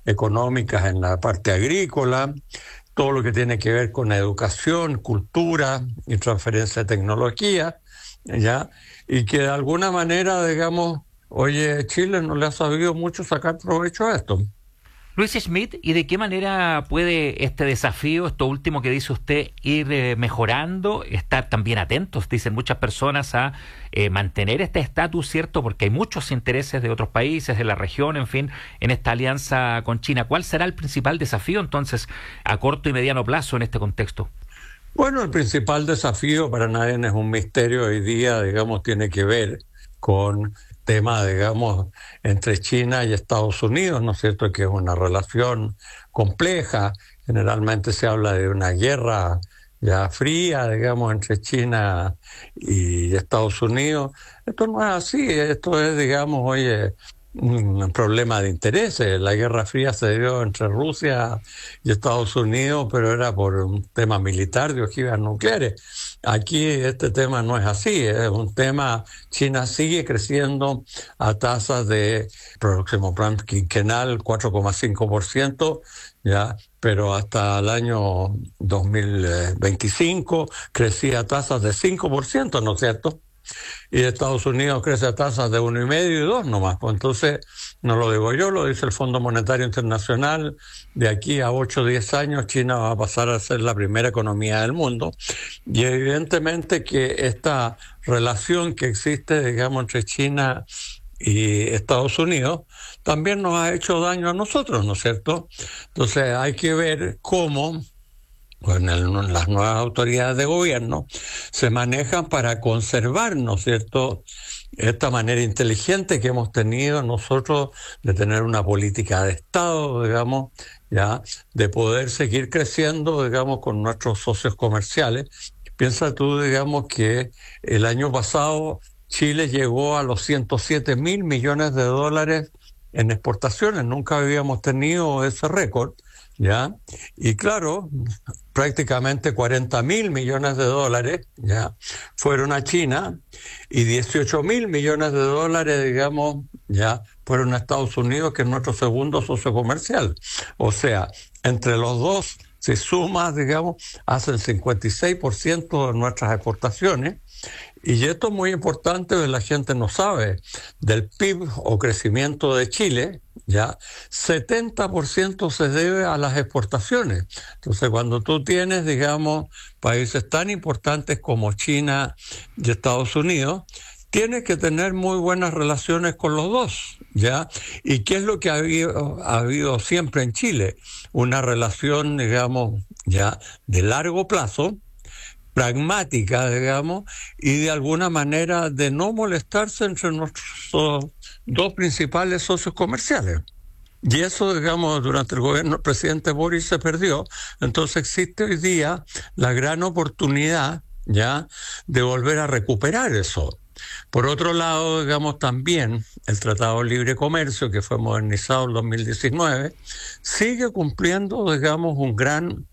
económicas en la parte agrícola, todo lo que tiene que ver con educación, cultura y transferencia de tecnología, ¿ya? Y que de alguna manera, digamos, oye, Chile no le ha sabido mucho sacar provecho a esto. Luis Schmidt, ¿y de qué manera puede este desafío, esto último que dice usted, ir mejorando, estar también atentos, dicen muchas personas, a mantener este estatus, ¿cierto? Porque hay muchos intereses de otros países, de la región, en fin, en esta alianza con China. ¿Cuál será el principal desafío, entonces, a corto y mediano plazo en este contexto? Bueno, el principal desafío para nadie es un misterio hoy día, digamos, tiene que ver con temas, digamos, entre China y Estados Unidos, ¿no es cierto?, que es una relación compleja. Generalmente se habla de una guerra ya fría, digamos, entre China y Estados Unidos. Esto no es así, esto es, digamos, oye, un problema de intereses. La Guerra Fría se dio entre Rusia y Estados Unidos, pero era por un tema militar de ojivas nucleares. Aquí este tema no es así, es un tema, China sigue creciendo a tasas de próximo plan quinquenal 4,5%, ya, pero hasta el año 2025 crecía a tasas de 5%, ¿no es cierto? Y Estados Unidos crece a tasas de 1,5 y 2 nomás. Pues entonces, no lo digo yo, lo dice el Fondo Monetario Internacional, de aquí a 8 o 10 años China va a pasar a ser la primera economía del mundo. Y evidentemente que esta relación que existe, digamos, entre China y Estados Unidos, también nos ha hecho daño a nosotros, ¿no es cierto? Entonces hay que ver cómo las nuevas autoridades de gobierno se manejan para conservar, ¿no es cierto?, esta manera inteligente que hemos tenido nosotros de tener una política de Estado, digamos, ya, de poder seguir creciendo, digamos, con nuestros socios comerciales. Piensa tú, digamos, que el año pasado Chile llegó a los 107 mil millones de dólares en exportaciones, nunca habíamos tenido ese récord, ¿ya? Y claro, prácticamente 40.000 millones de dólares ya fueron a China y 18 mil millones de dólares, digamos, ya fueron a Estados Unidos, que es nuestro segundo socio comercial. O sea, entre los dos, si sumas, digamos, hacen 56% de nuestras exportaciones. Y esto es muy importante, la gente no sabe, del PIB o crecimiento de Chile, ya 70% se debe a las exportaciones. Entonces, cuando tú tienes, digamos, países tan importantes como China y Estados Unidos, tienes que tener muy buenas relaciones con los dos, ¿ya? ¿Y qué es lo que ha habido siempre en Chile? Una relación, digamos, ya de largo plazo, pragmática, digamos, y de alguna manera de no molestarse entre nuestros dos principales socios comerciales. Y eso, digamos, durante el gobierno del presidente Boris se perdió. Entonces existe hoy día la gran oportunidad, ya, de volver a recuperar eso. Por otro lado, digamos, también el Tratado de Libre Comercio, que fue modernizado en 2019, sigue cumpliendo, digamos, un gran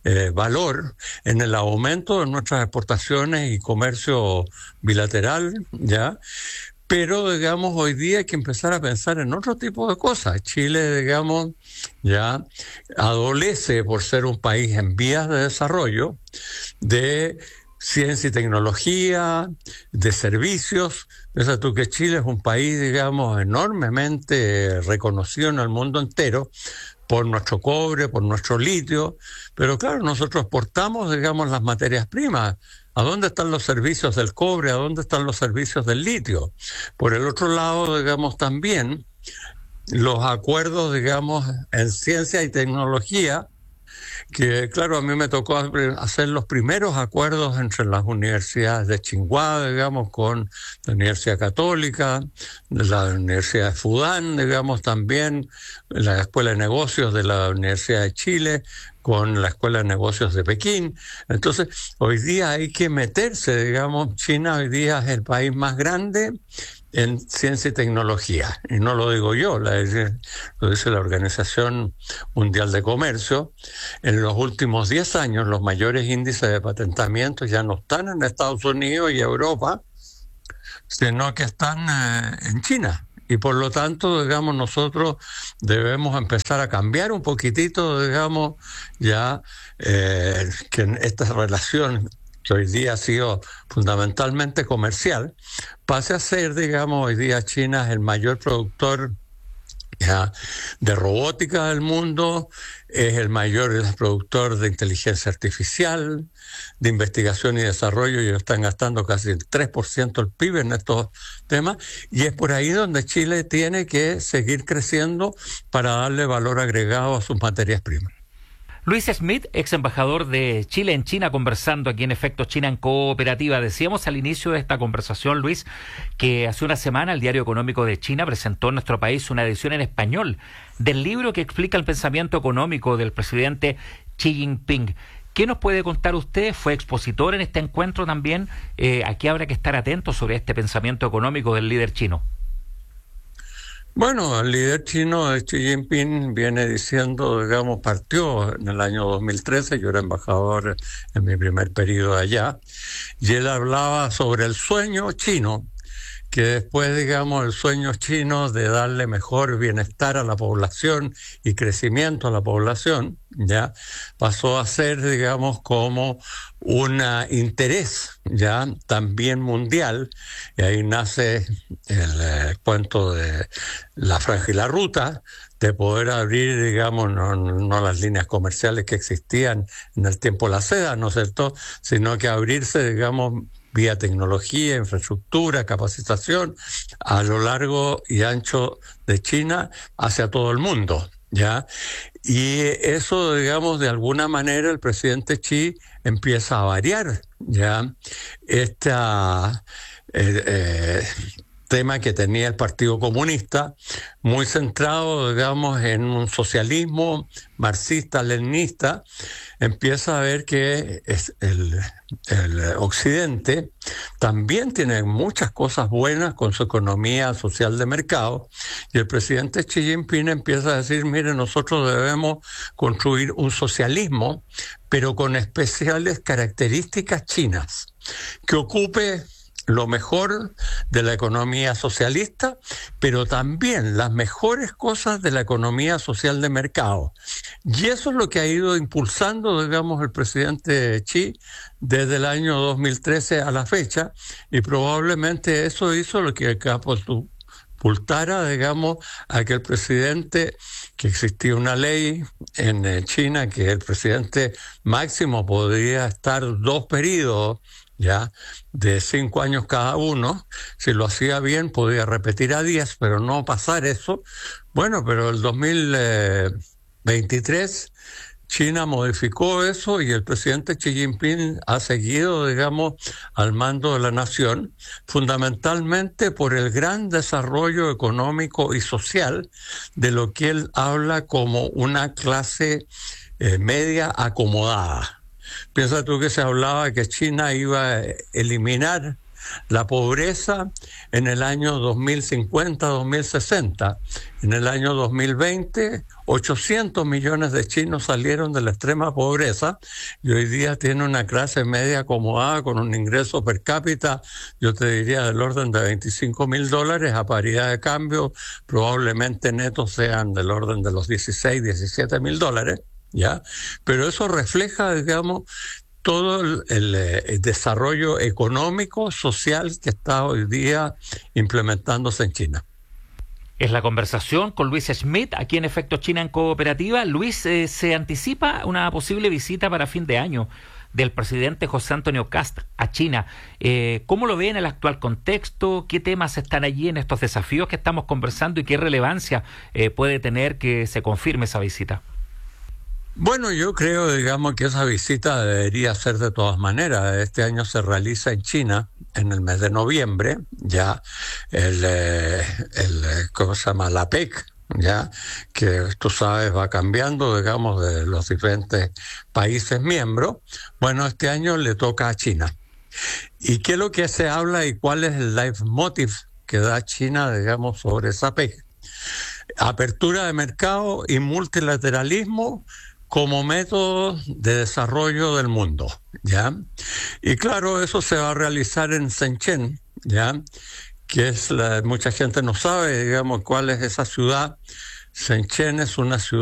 valor en el aumento de nuestras exportaciones y comercio bilateral, ¿ya? Pero, digamos, hoy día hay que empezar a pensar en otro tipo de cosas. Chile, digamos, ya adolece por ser un país en vías de desarrollo de ciencia y tecnología, de servicios. Piensa tú que Chile es un país, digamos, enormemente reconocido en el mundo entero por nuestro cobre, por nuestro litio, pero claro, nosotros exportamos, digamos, las materias primas. ¿A dónde están los servicios del cobre? ¿A dónde están los servicios del litio? Por el otro lado, digamos, también los acuerdos, digamos, en ciencia y tecnología, que claro, a mí me tocó hacer los primeros acuerdos entre las universidades de Tsinghua, digamos, con la Universidad Católica, la Universidad de Fudan, digamos, también la Escuela de Negocios de la Universidad de Chile, con la Escuela de Negocios de Pekín. Entonces, hoy día hay que meterse, digamos, China hoy día es el país más grande en ciencia y tecnología, y no lo digo yo, lo dice la Organización Mundial de Comercio. En los últimos 10 años, los mayores índices de patentamiento ya no están en Estados Unidos y Europa, sino que están en China. y por lo tanto, digamos, nosotros debemos empezar a cambiar un poquitito, digamos, ya que en esta relación que hoy día ha sido fundamentalmente comercial, pase a ser, digamos, hoy día China es el mayor productor ya de robótica del mundo, es el mayor productor de inteligencia artificial, de investigación y desarrollo, y están gastando casi el 3% del PIB en estos temas, y es por ahí donde Chile tiene que seguir creciendo para darle valor agregado a sus materias primas. Luis Schmidt, ex embajador de Chile en China, conversando aquí en Efecto China en Cooperativa. Decíamos al inicio de esta conversación, Luis, que hace una semana el Diario Económico de China presentó en nuestro país una edición en español del libro que explica el pensamiento económico del presidente Xi Jinping. ¿Qué nos puede contar usted? Fue expositor en este encuentro también. Aquí habrá que estar atentos sobre este pensamiento económico del líder chino. Bueno, el líder chino, Xi Jinping, viene diciendo, digamos, partió en el año 2013, yo era embajador en mi primer periodo allá, y él hablaba sobre el sueño chino, que después, digamos, el sueño chino de darle mejor bienestar a la población y crecimiento a la población, ya pasó a ser, digamos, como un interés ya también mundial, y ahí nace el cuento de la Franja y la Ruta, de poder abrir, digamos, no las líneas comerciales que existían en el tiempo de la seda, ¿no es cierto?, sino que abrirse, digamos, vía tecnología, infraestructura, capacitación, a lo largo y ancho de China hacia todo el mundo, ¿ya? Y eso, digamos, de alguna manera el presidente Xi empieza a variar, ¿ya? Tema que tenía el Partido Comunista, muy centrado, digamos, en un socialismo marxista-leninista, empieza a ver que el Occidente también tiene muchas cosas buenas con su economía social de mercado, y el presidente Xi Jinping empieza a decir, mire, nosotros debemos construir un socialismo, pero con especiales características chinas, que ocupe lo mejor de la economía socialista, pero también las mejores cosas de la economía social de mercado. Y eso es lo que ha ido impulsando, digamos, el presidente Xi desde el año 2013 a la fecha, y probablemente eso hizo lo que catapultara, digamos, a que el presidente, que existía una ley en China que el presidente máximo podía estar 2 periodos, ya, de 5 años cada uno. Si lo hacía bien podía repetir a 10, pero no pasar eso. Bueno, pero el 2023 China modificó eso, y el presidente Xi Jinping ha seguido, digamos, al mando de la nación, fundamentalmente por el gran desarrollo económico y social de lo que él habla como una clase media acomodada. Piensa tú que se hablaba que China iba a eliminar la pobreza en el año 2050-2060. En el año 2020, 800 millones de chinos salieron de la extrema pobreza, y hoy día tiene una clase media acomodada con un ingreso per cápita, yo te diría, del orden de $25,000, a paridad de cambio, probablemente netos sean del orden de los $16,000-17,000. ¿Ya? Pero eso refleja, digamos, todo el desarrollo económico, social que está hoy día implementándose en China. Es la conversación con Luis Schmidt, aquí en Efecto China en Cooperativa. Luis, se anticipa una posible visita para fin de año del presidente José Antonio Kast a China. ¿Cómo lo ve en el actual contexto? ¿Qué temas están allí en estos desafíos que estamos conversando, y qué relevancia puede tener que se confirme esa visita? Bueno, yo creo, digamos, que esa visita debería ser de todas maneras. Este año se realiza en China, en el mes de noviembre, ya ¿cómo se llama? La PEC, ya, que tú sabes va cambiando, digamos, de los diferentes países miembros. Bueno, este año le toca a China. ¿Y qué es lo que se habla y cuál es el leitmotiv que da China, digamos, sobre esa PEC? Apertura de mercado y multilateralismo como método de desarrollo del mundo, ¿ya? Y claro, eso se va a realizar en Shenzhen, ¿ya? que es mucha gente no sabe, digamos, cuál es esa ciudad. Shenzhen es una ciudad